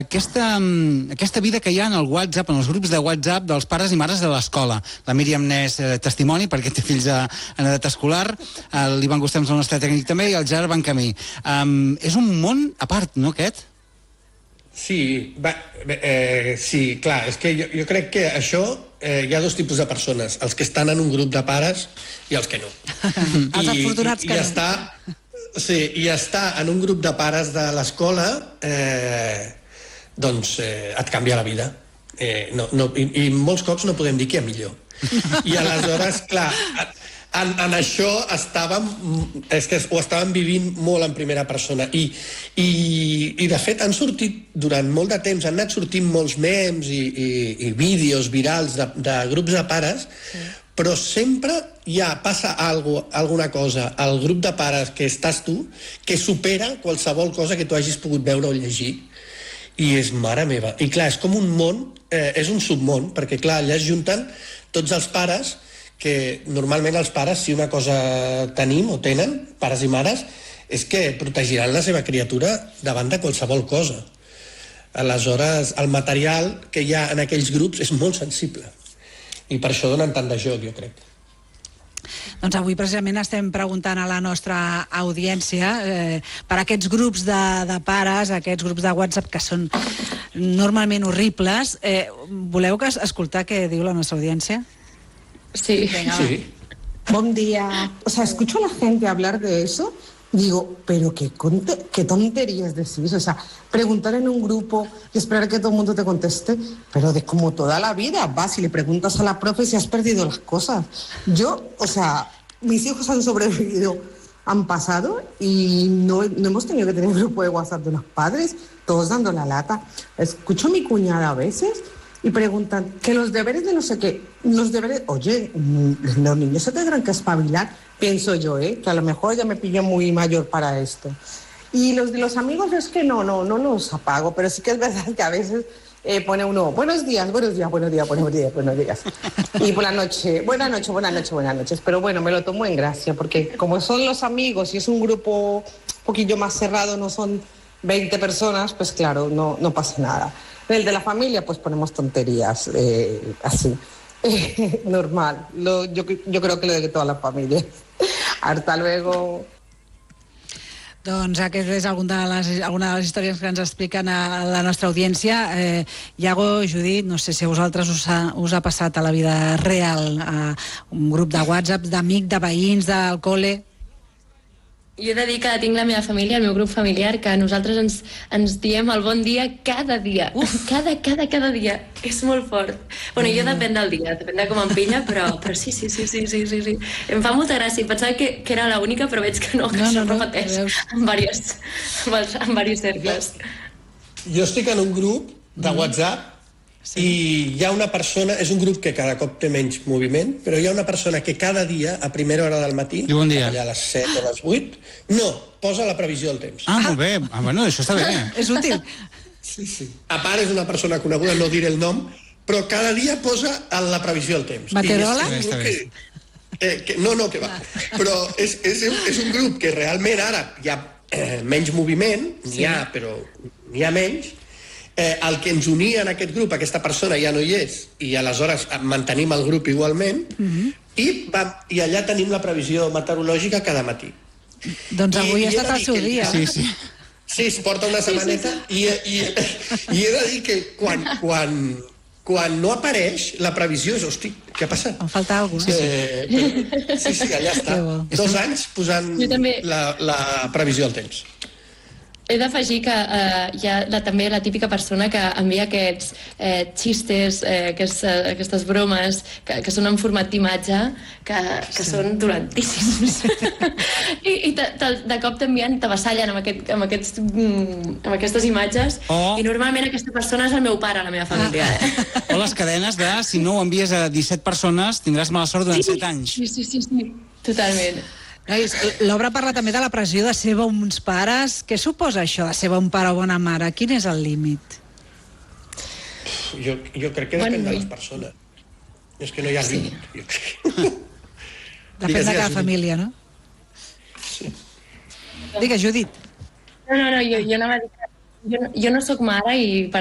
aquesta vida que hi ha en el WhatsApp, en els grups de WhatsApp dels pares i mares de l'escola. La Míriam n'és testimoni perquè té fills en edat escolar, l'Ivan Gustems, el nostre tècnic també, i el Gerard van camí. És un món a part, no, aquest? Sí, sí, clar, és que jo crec que això hi ha dos tipus de persones, els que estan en un grup de pares i els que no. Els afortunats que no. Sí, i estar en un grup de pares de l'escola doncs et canvia la vida. I molts cops no podem dir que hi ha millor. I aleshores, clar, en això ho estàvem vivint molt en primera persona. I de fet han sortit durant molt de temps, han anat sortint molts memes i vídeos virals de grups de pares, però sempre passa alguna cosa al grup de pares que estàs tu que supera qualsevol cosa que tu hagis pogut veure o llegir. I és mare meva. I clar, és com un món, és un submón, perquè clar, allà es junten tots els pares, que normalment els pares, si una cosa tenim o tenen, pares i mares, és que protegiran la seva criatura davant de qualsevol cosa. Aleshores, el material que hi ha en aquells grups és molt sensible. I per això donen tant de joc, jo crec. Doncs avui precisament estem preguntant a la nostra audiència per aquests grups de pares, aquests grups de WhatsApp que són normalment horribles. Voleu escoltar què diu la nostra audiència? Sí. Venga, sí. Buen día. O sea, escucho a la gente hablar de eso, digo, pero qué tonterías decís. O sea, preguntar en un grupo y esperar que todo el mundo te conteste, pero de como toda la vida, vas y le preguntas a la profe si has perdido las cosas. O sea, mis hijos han sobrevivido, han pasado y no hemos tenido que tener un grupo de WhatsApp de los padres, todos dando la lata. Escucho a mi cuñada a veces y preguntan que los deberes de no sé qué, oye, los niños se tendrán que espabilar, pienso yo, que a lo mejor ya me pillo muy mayor para esto. Y los de los amigos es que no los apago, pero sí que es verdad que a veces pone uno, buenos días. Y por la noche, buenas noches. Pero bueno, me lo tomo en gracia, porque como son los amigos y es un grupo un poquillo más cerrado, no son 20 personas, pues claro, no pasa nada. En el de la familia, pues ponemos tonterías, así, normal. Yo creo que lo de toda la familia. Hasta luego. Doncs aquesta és alguna de les històries que ens expliquen a la nostra audiència. Iago, Judit, no sé si a vosaltres us ha passat a la vida real, a un grup de WhatsApp, d'amics, de veïns, del col·le. Jo he de dir que tinc la meva família, el meu grup familiar, que nosaltres ens diem el bon dia cada dia. Cada dia. És molt fort. Bueno, jo depèn del dia, depèn de com em pilla, però sí. Em fa molta gràcia. Pensava que era l'única, però veig que no, que això repeteix en diversos cercles. Jo estic en un grup de WhatsApp i hi ha una persona, és un grup que cada cop té menys moviment, però hi ha una persona que cada dia, a primera hora del matí, allà a les 7 o les 8, posa la previsió del temps. Molt bé. Bueno, això està bé. És útil. Sí. A part és una persona coneguda, no diré el nom, però cada dia posa la previsió del temps. Meteorola? No, que va. Però és un grup que realment ara hi ha menys moviment, n'hi ha, però n'hi ha menys. El que ens unia en aquest grup, aquesta persona ja no hi és, i aleshores mantenim el grup igualment, i allà tenim la previsió meteorològica cada matí. Doncs avui ha estat el seu dia. Sí, es porta una setmaneta, i he de dir que quan no apareix, la previsió és, hosti, què ha passat? Em falta alguna cosa. Sí, allà està. 2 anys posant la previsió del temps. He d'afegir que hi ha també la típica persona que envia aquests xistes, aquestes bromes que són en format d'imatge, que són dolentíssims. I de cop t'envien, t'avassallen amb aquestes imatges, i normalment aquesta persona és el meu pare a la meva família. O les cadenes de, si no ho envies a 17 persones, tindràs mala sort durant 7 anys. Sí, totalment. L'obra parla també de la pressió de ser bons pares. Què suposa això, de ser bon pare o bona mare? Quin és el límit? Jo crec que depèn de les persones. És que no hi ha límit. Depèn de cada família, no? Sí. Digues, Judit. No, jo anava a dir Jo no sóc mare i per